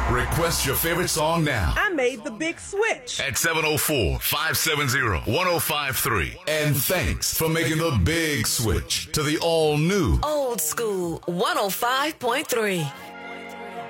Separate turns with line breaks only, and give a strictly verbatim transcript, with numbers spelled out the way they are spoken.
Request your favorite song now.
I made the big switch.
At seven oh four, five seven zero, one oh five three. And thanks for making the big switch to the all-new
Old School one oh five point three.